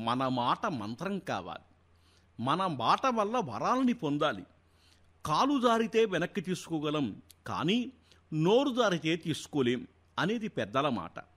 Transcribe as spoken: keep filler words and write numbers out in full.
మన మాట మంత్రం కావాలి. మన మాట వల్ల వరాలని పొందాలి. కాలు జారితే వెనక్కి తీసుకోగలం, కానీ నోరు జారితే తీసుకోలేం అనేది పెద్దల మాట.